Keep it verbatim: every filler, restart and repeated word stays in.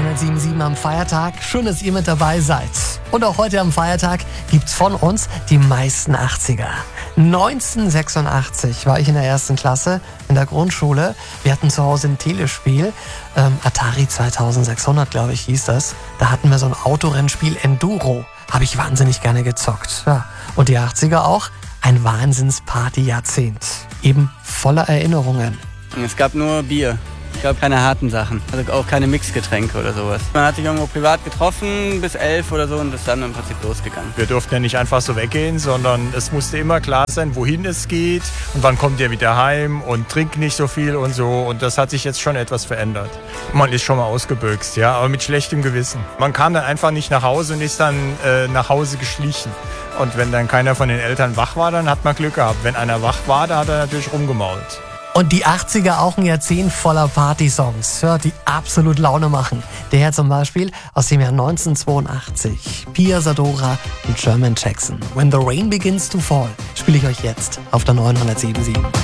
neunhundertsieben Komma sieben am Feiertag. Schön, dass ihr mit dabei seid. Und auch heute am Feiertag gibt's von uns die meisten achtziger. neunzehnhundertsechsundachtzig war ich in der ersten Klasse in der Grundschule. Wir hatten zu Hause ein Telespiel. Ähm, Atari zweitausendsechshundert, glaube ich, hieß das. Da hatten wir so ein Autorennspiel Enduro. Habe ich wahnsinnig gerne gezockt. Ja. Und die achtziger auch. Ein Wahnsinns-Party-Jahrzehnt. Eben voller Erinnerungen. Es gab nur Bier. Es gab keine harten Sachen, also auch keine Mixgetränke oder sowas. Man hat sich irgendwo privat getroffen bis elf oder so und ist dann im Prinzip losgegangen. Wir durften ja nicht einfach so weggehen, sondern es musste immer klar sein, wohin es geht und wann kommt ihr wieder heim und trinkt nicht so viel und so. Und das hat sich jetzt schon etwas verändert. Man ist schon mal ausgebüxt, ja, aber mit schlechtem Gewissen. Man kam dann einfach nicht nach Hause und ist dann äh, nach Hause geschlichen. Und wenn dann keiner von den Eltern wach war, dann hat man Glück gehabt. Wenn einer wach war, dann hat er natürlich rumgemault. Und die achtziger auch ein Jahrzehnt voller Party-Songs, ja, die absolut Laune machen. Der hier zum Beispiel aus dem Jahr neunzehnhundertzweiundachtzig. Pia Zadora und German Jackson. When the Rain Begins to Fall spiele ich euch jetzt auf der neunhundertsieben Komma sieben.